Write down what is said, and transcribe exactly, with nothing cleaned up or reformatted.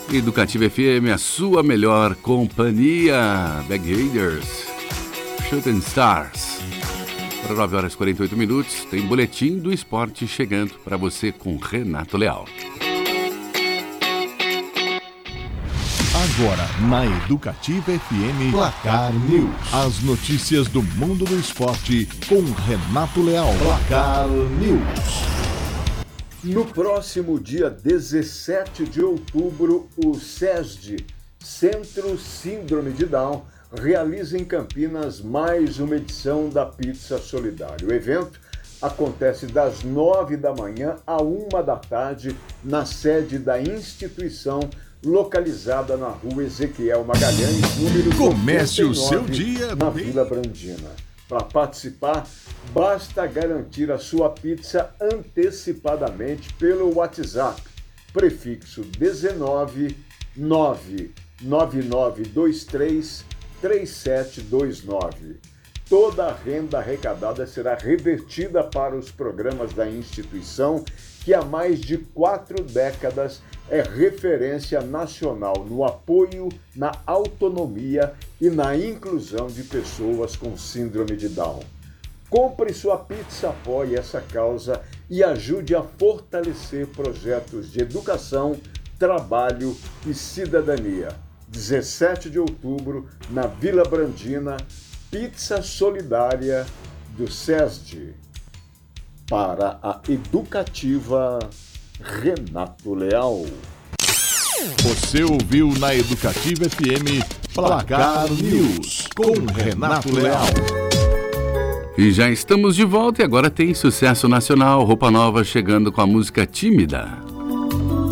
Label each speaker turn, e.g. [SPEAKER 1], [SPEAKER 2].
[SPEAKER 1] Educativa F M, a sua melhor companhia. Bag Raiders, Shooting Stars. Para nove horas e quarenta e oito minutos, tem boletim do esporte chegando para você com Renato Leal.
[SPEAKER 2] Agora, na Educativa F M, Placar News. As notícias do mundo do esporte com Renato Leal. Placar News.
[SPEAKER 3] No próximo dia dezessete de outubro, o SESD, Centro Síndrome de Down, realiza em Campinas mais uma edição da Pizza Solidária. O evento acontece das nove da manhã à uma da tarde na sede da instituição, localizada na rua Ezequiel Magalhães, número
[SPEAKER 2] Comece o seu dia
[SPEAKER 3] na Vila Brandina. Para participar, basta garantir a sua pizza antecipadamente pelo WhatsApp, prefixo dezenove nove nove nove dois três três sete dois nove. Toda a renda arrecadada será revertida para os programas da instituição, que há mais de quatro décadas é referência nacional no apoio, na autonomia e na inclusão de pessoas com síndrome de Down. Compre sua pizza, apoie essa causa e ajude a fortalecer projetos de educação, trabalho e cidadania. dezessete de outubro, na Vila Brandina, Pizza Solidária do SESD. Para a Educativa, Renato Leal.
[SPEAKER 2] Você ouviu na Educativa F M Placar News com Renato Leal.
[SPEAKER 1] E já estamos de volta e agora tem sucesso nacional. Roupa Nova chegando com a música Tímida.